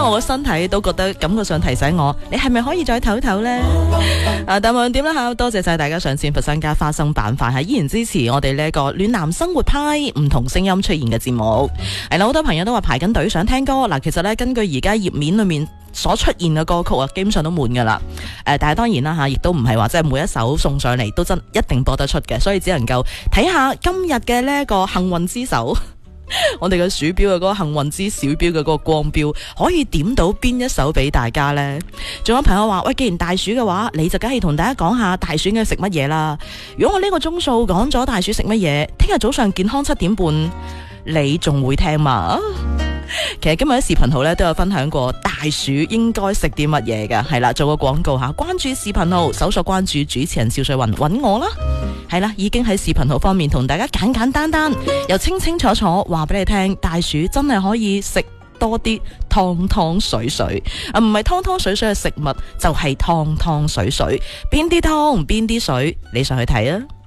為我個身體都覺得感覺上提醒我，你係咪可以再唞唞呢？但無論點啦吓，多謝晒大家上線佛山加花生板塊，係依然支持我哋呢一個暖男生活派唔同聲音出現嘅節目。係啦，好多朋友都話排緊隊想聽歌。嗱，其實咧根據而家頁面裏面所出現嘅歌曲啊，基本上都滿噶啦。但係當然啦吓，亦都唔係話即係每一首送上嚟都真一定播得出嘅，所以只能夠睇下今日嘅呢一個幸運之手。我哋嘅鼠標嘅嗰個幸運之小標嘅嗰個光標可以點到邊一首俾大家呢？仲有朋友話喂，既然大暑嘅話，你就梗係同大家講下大暑嘅食乜嘢啦。如果我呢個鐘數講咗大暑食乜嘢，聽日早上健康7點半，你仲會聽嘛？其實今日喺視頻號咧都有分享過大暑應該食啲乜嘢嘅，係啦，做個廣告吓，關注視頻號，搜索關注主持人邵瑞雲，揾我啦。係啦，已經喺視頻號方面同大家簡簡單單又清清楚楚話俾你聽，大暑真係可以食多啲湯湯水水啊，唔係湯湯水水嘅食物，就係湯湯水水，邊啲湯邊啲水，你上去睇啊！